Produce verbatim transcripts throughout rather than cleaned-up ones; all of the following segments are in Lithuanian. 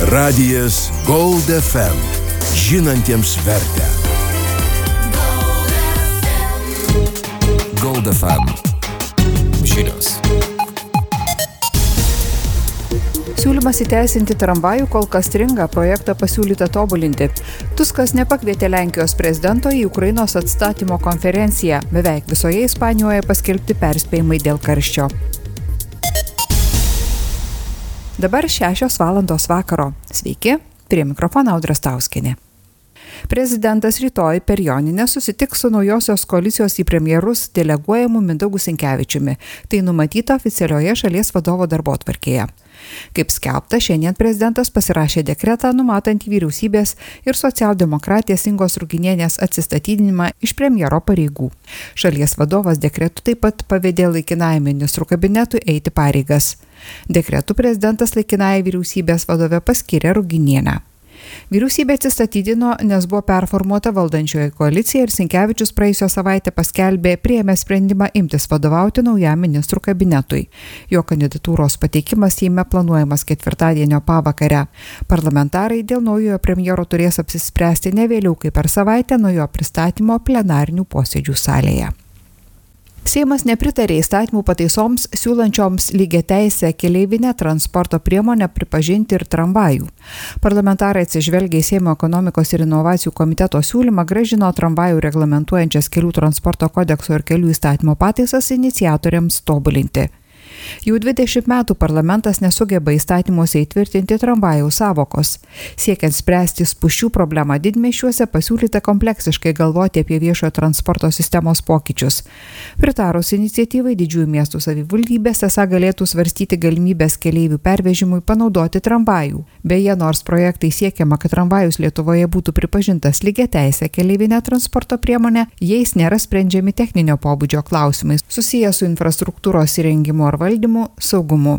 Radijas Gold F M. Žinantiems vertę. Gold F M. Žinios. Siūlymas įteisinti tramvajų kol kas stringa, projektą pasiūlyta tobulinti. Tuskas nepakvietė Lenkijos prezidento į Ukrainos atstatymo konferenciją. Beveik visoje Ispanijoje paskelbti perspėjimai dėl karščio. Dabar šešios valandos vakaro. Sveiki, prie mikrofono Audra Stauskienė. Prezidentas rytoj per Joninę susitiks su naujosios koalicijos į premjerus deleguojamu Mindaugu Sinkevičiumi. Tai numatyta oficialioje šalies vadovo darbotvarkėje. Kaip skelbta, šiandien prezidentas pasirašė dekretą numatantį vyriausybės ir socialdemokratės Ingos Ruginienės atsistatydinimą iš premjero pareigų. Šalies vadovas dekretu taip pat pavedė laikinajam ministrų kabinetui eiti pareigas. Dekretu prezidentas laikinąją vyriausybės vadovę paskyrė Ruginienę. Vyriausybė atsistatydino, nes buvo performuota valdančioji koalicija ir Sinkevičius praėjusią savaitę paskelbė priėmė sprendimą imtis vadovauti naujam ministrų kabinetui. Jo kandidatūros pateikimas Seime planuojamas ketvirtadienio pavakarę. Parlamentarai dėl naujojo premjero turės apsispręsti ne vėliau kaip per savaitę nuo jo pristatymo plenarinių posėdžių salėje. Seimas nepritarė įstatymų pataisoms siūlančioms lygiateisę keleivinę transporto priemonę pripažinti ir tramvajų. Parlamentarai atsižvelgia į Seimo ekonomikos ir inovacijų komiteto siūlymą grąžino tramvajų reglamentuojančias kelių transporto kodekso ir kelių įstatymo pataisas iniciatoriams tobulinti. Jau dvidešimt metų parlamentas nesugeba įstatymuose įtvirtinti tramvajų savokos. Siekiant spręsti spūsčių problemą didmiesčiuose, pasiūlyta kompleksiškai galvoti apie viešojo transporto sistemos pokyčius. Pritarus iniciatyvai didžiųjų miestų savivaldybės esą galėtų svarstyti galimybės keleivių pervežimui panaudoti tramvajų. Beje, nors projektai siekiama, kad tramvajus Lietuvoje būtų pripažintas lygiateisė keleivinė transporto priemonė, jais nėra sprendžiami techninio pobūdžio klausimai susiję su infrastruktūros įrengimu ar valdymu, saugumu.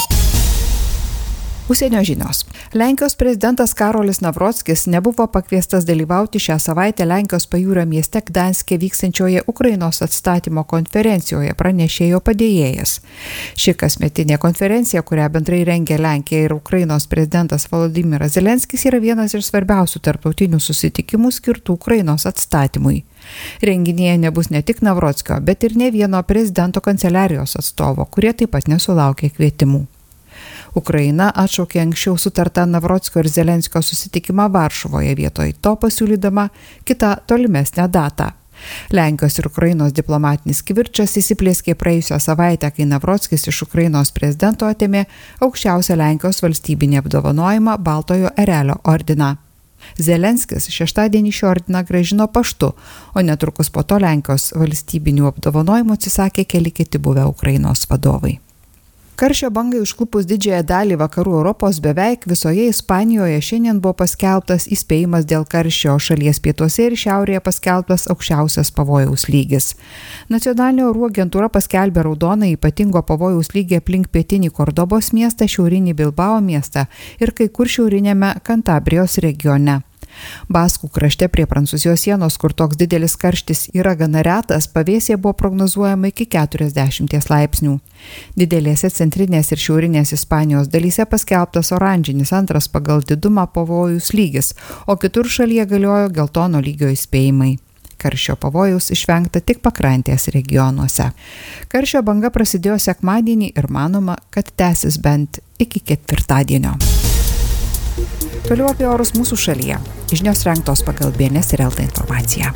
Užsienio žinios. Lenkijos prezidentas Karolis Navrockis nebuvo pakviestas dalyvauti šią savaitę Lenkijos pajūrio mieste Gdanske vykstančioje Ukrainos atstatymo konferencijoje, pranešė jo padėjėjas. Ši kasmetinė konferencija, kurią bendrai rengia Lenkija ir Ukrainos prezidentas Volodymyras Zelenskis, yra vienas iš svarbiausių tarptautinių susitikimų skirtų Ukrainos atstatymui. Renginyje nebus ne tik Navrockio, bet ir ne vieno prezidento kanceliarijos atstovo, kurie taip pat nesulaukė kvietimų. Ukraina atšaukė anksčiau sutartą Navrockio ir Zelenskio susitikimą Varšuvoje, vietoj to pasiūlydama kitą tolimesnę datą. Lenkijos ir Ukrainos diplomatinis kivirčas įsiplėskė praėjusią savaitę, kai Navrockis iš Ukrainos prezidento atėmė aukščiausią Lenkijos valstybinį apdovanojimą Baltojo erelio ordiną. Zelenskis šeštadienį šį ordiną grąžino paštu, o netrukus po to Lenkijos valstybinių apdovanojimų atsisakė keli kiti buvę Ukrainos vadovai. Karščio bangai užklupus didžiąją dalį vakarų Europos, beveik visoje Ispanijoje šiandien buvo paskelbtas įspėjimas dėl karščio, šalies pietuose ir šiaurėje paskelbtas aukščiausias pavojaus lygis. Nacionalinė orų agentūra paskelbė raudoną ypatingo pavojaus lygį aplink pietinį Kordobos miestą, šiaurinį Bilbao miestą ir kai kur šiauriniame Kantabrijos regione. Baskų krašte prie Prancūzijos sienos, kur toks didelis karštis yra gana retas, pavėsyje buvo prognozuojama iki keturiasdešimt laipsnių. Didelėse centrinės ir šiaurinės Ispanijos dalyse paskelbtas oranžinis antras pagal didumą pavojus lygis, o kitur šalyje galiojo geltono lygio įspėjimai. Karščio pavojaus išvengta tik pakrantės regionuose. Karščio banga prasidėjo sekmadienį ir manoma, kad tęsis bent iki ketvirtadienio. Toliau apie orus mūsų šalyje. Žinios rengtos pagal B N S ir L T informaciją.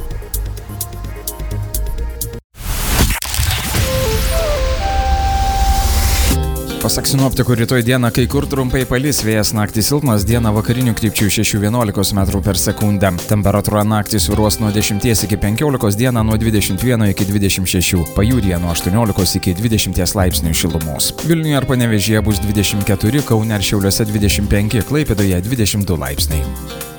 Pasak sinoptikų, rytoj dieną kai kur trumpai palis, vėjas naktį silpnas, dieną vakarinių krypčių šeši vienuolika metrų per sekundę. Temperatūra naktį svyruos nuo dešimties iki penkiolikos, dieną nuo dvidešimt vieno iki dvidešimt šešių, pajūryje nuo aštuoniolikos iki dvidešimt laipsnių šilumos. Vilniuje ar Panevėžyje bus dvidešimt keturi, Kaune ir Šiauliuose dvidešimt penki, Klaipėdoje dvidešimt du laipsniai.